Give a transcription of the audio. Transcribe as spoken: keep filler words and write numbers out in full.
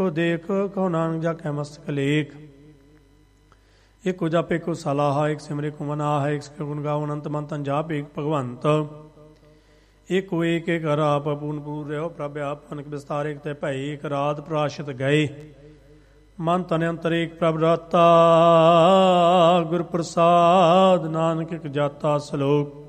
ਦੇਖ ਕਹੋ ਨਾਨਕ ਜਾ ਕੈ ਮਸਤਕ ਲੇਖ। ਇਕ ਜਪ ਇਕ ਸਲਾਹਾ ਇਕ ਸਿਮਰੇ ਕੋ ਮਨਾਹ ਇਕ ਗੁਣ ਗਾਉ ਅਨੰਤ ਮੰਤਨ ਜਾਪ ਇਕ ਭਗਵੰਤ। ਇਕ ਏਕ ਇਕ ਆਪ ਪੂਰਨ ਪੂਰ ਰਿਓ ਪ੍ਰਭ ਆਪ ਅਨਕ ਵਿਸਤਾਰ ਇਕ ਤੇ ਭਈ ਇਕ ਰਾਤ ਪ੍ਰਾਸ਼ਿਤ ਗਏ। ਮਨ ਤਨ ਅੰਤਰ ਏਕ ਪ੍ਰਭ ਰਾਤਾ ਗੁਰ ਪ੍ਰਸਾਦ ਨਾਨਕ ਇਕ ਜਾਤਾ ਸਲੋਕ।